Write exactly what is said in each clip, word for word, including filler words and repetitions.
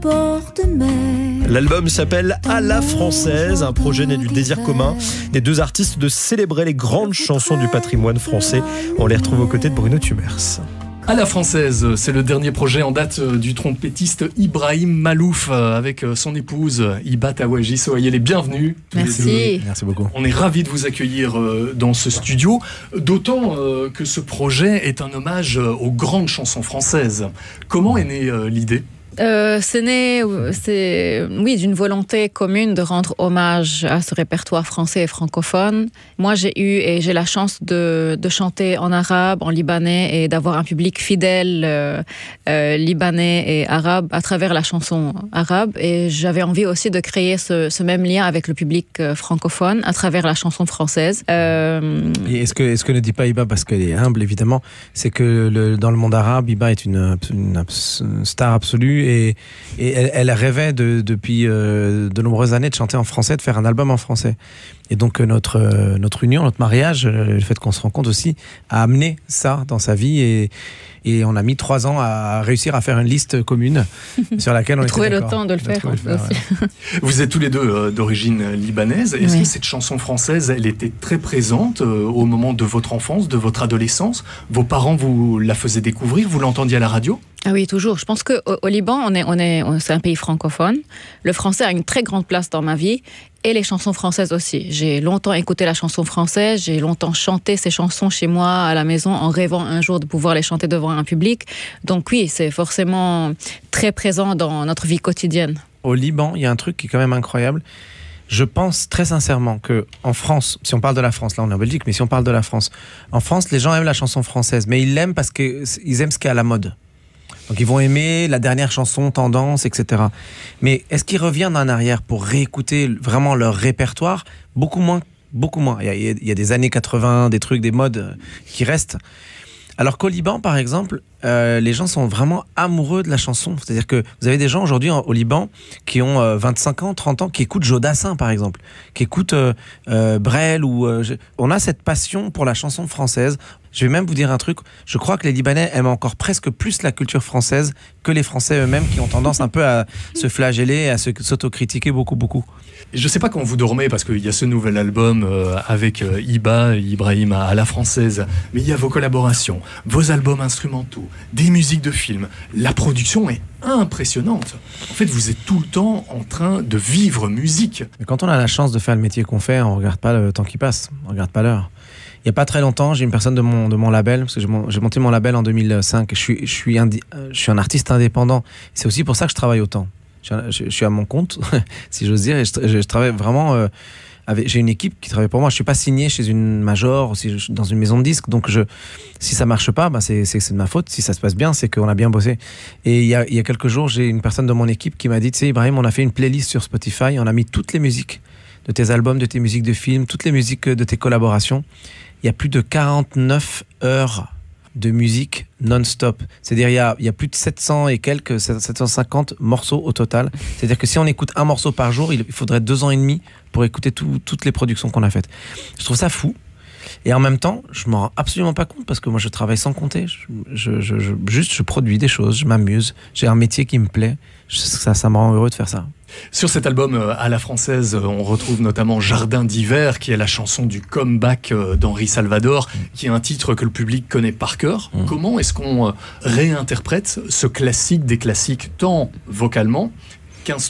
bord de mer. L'album s'appelle À la française, un projet né du désir commun des deux artistes de célébrer les grandes chansons du patrimoine français. On les retrouve aux côtés de Bruno Thumers. À la française, c'est le dernier projet en date du trompettiste Ibrahim Malouf avec son épouse Iba Tawaji. Soyez les bienvenus. Merci. Merci beaucoup. On est ravis de vous accueillir dans ce studio, d'autant que ce projet est un hommage aux grandes chansons françaises. Comment est née l'idée ? Euh, c'est né, c'est, oui, d'une volonté commune de rendre hommage à ce répertoire français et francophone. Moi, j'ai eu et j'ai la chance de, de chanter en arabe, en libanais et d'avoir un public fidèle euh, euh, libanais et arabe à travers la chanson arabe. Et j'avais envie aussi de créer ce, ce même lien avec le public euh, francophone à travers la chanson française. Euh... Et est-ce que, est-ce que ne dit pas Iba, parce qu'elle est humble évidemment, c'est que le, dans le monde arabe, Iba est une, une, une star absolue. Et, et elle, elle rêvait de, depuis euh, de nombreuses années de chanter en français, de faire un album en français. Et donc notre, euh, notre union, notre mariage, le fait qu'on se rencontre aussi, a amené ça dans sa vie. Et, et on a mis trois ans à réussir à faire une liste commune sur laquelle on était trouver d'accord. le temps de le faire, de le faire aussi. Ouais. Vous êtes tous les deux euh, d'origine libanaise. Est-ce oui. que cette chanson française, elle était très présente euh, au moment de votre enfance, de votre adolescence ? Vos parents vous la faisaient découvrir ? Vous l'entendiez à la radio ? Ah oui, toujours. Je pense qu'au au Liban, on est, on est, on, c'est un pays francophone. Le français a une très grande place dans ma vie et les chansons françaises aussi. J'ai longtemps écouté la chanson française, j'ai longtemps chanté ces chansons chez moi à la maison en rêvant un jour de pouvoir les chanter devant un public. Donc oui, c'est forcément très présent dans notre vie quotidienne. Au Liban, il y a un truc qui est quand même incroyable. Je pense très sincèrement qu'en France, si on parle de la France, là on est en Belgique, mais si on parle de la France, en France, les gens aiment la chanson française, mais ils l'aiment parce qu'ils aiment ce qui est à la mode. Donc ils vont aimer la dernière chanson, tendance, et cetera. Mais est-ce qu'ils reviennent en arrière pour réécouter vraiment leur répertoire ? Beaucoup moins, beaucoup moins. Il y a, il y a des années quatre-vingts, des trucs, des modes qui restent. Alors qu'au Liban, par exemple, euh, les gens sont vraiment amoureux de la chanson. C'est-à-dire que vous avez des gens aujourd'hui au Liban qui ont euh, vingt-cinq ans, trente ans, qui écoutent Jodassin, par exemple, qui écoutent euh, euh, Brel. Ou, euh, je... On a cette passion pour la chanson française. Je vais même vous dire un truc, je crois que les Libanais aiment encore presque plus la culture française que les Français eux-mêmes, qui ont tendance un peu à se flageller, à se, s'autocritiquer beaucoup, beaucoup. Je ne sais pas quand vous dormez, parce qu'il y a ce nouvel album euh, avec euh, Iba, Ibrahim à, à la française, mais il y a vos collaborations, vos albums instrumentaux, des musiques de films. La production est impressionnante. En fait, vous êtes tout le temps en train de vivre musique. Mais quand on a la chance de faire le métier qu'on fait, on ne regarde pas le temps qui passe, on ne regarde pas l'heure. Il n'y a pas très longtemps, j'ai une personne de mon, de mon label, parce que j'ai, mon, j'ai monté mon label en deux mille cinq. Je suis, je, suis indi, je suis un artiste indépendant. C'est aussi pour ça que je travaille autant. Je, je, je suis à mon compte, si j'ose dire, et je, je, je travaille vraiment... Euh, avec, j'ai une équipe qui travaille pour moi. Je ne suis pas signé chez une major ou si je, dans une maison de disques. Donc, je, si ça ne marche pas, bah c'est, c'est, c'est de ma faute. Si ça se passe bien, c'est qu'on a bien bossé. Et il y a, il y a quelques jours, j'ai une personne de mon équipe qui m'a dit, tu sais, Ibrahim, on a fait une playlist sur Spotify. On a mis toutes les musiques de tes albums, de tes musiques de films, toutes les musiques de tes collaborations. Il y a plus de quarante-neuf heures de musique non-stop. C'est-à-dire il y a, il y a plus de sept cents et quelques, sept cent cinquante morceaux au total. C'est-à-dire que si on écoute un morceau par jour, il faudrait deux ans et demi pour écouter tout, toutes les productions qu'on a faites. Je trouve ça fou. Et en même temps, je m'en rends absolument pas compte parce que moi je travaille sans compter. Je, je, je, je, juste je produis des choses, je m'amuse. J'ai un métier qui me plaît. Je, ça, ça me rend heureux de faire ça. Sur cet album à la française, on retrouve notamment Jardin d'hiver, qui est la chanson du comeback d'Henri Salvador, qui est un titre que le public connaît par cœur. Mmh. Comment est-ce qu'on réinterprète ce classique des classiques, tant vocalement qu'instrumentalement ?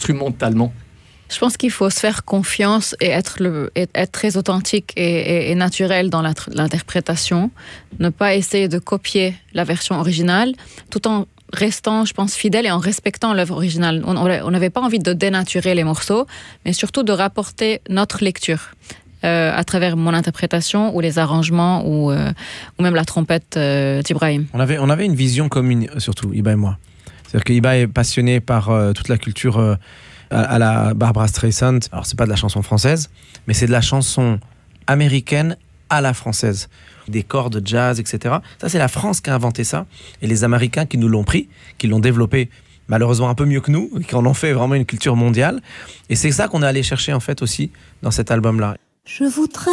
Je pense qu'il faut se faire confiance et être, le, et être très authentique et, et, et naturel dans l'interprétation. Ne pas essayer de copier la version originale, tout en restant, je pense, fidèle et en respectant l'œuvre originale. On n'avait pas envie de dénaturer les morceaux, mais surtout de rapporter notre lecture euh, à travers mon interprétation ou les arrangements ou, euh, ou même la trompette euh, d'Ibrahim. On avait, on avait une vision commune, surtout, Iba et moi. C'est-à-dire que Iba est passionné par euh, toute la culture euh, à, à la Barbra Streisand. Alors, c'est pas de la chanson française, mais c'est de la chanson américaine à la française. Des cordes jazz, et cetera. Ça, c'est la France qui a inventé ça. Et les Américains qui nous l'ont pris, qui l'ont développé malheureusement un peu mieux que nous, qui en ont fait vraiment une culture mondiale. Et c'est ça qu'on est allé chercher, en fait, aussi, dans cet album-là. Je voudrais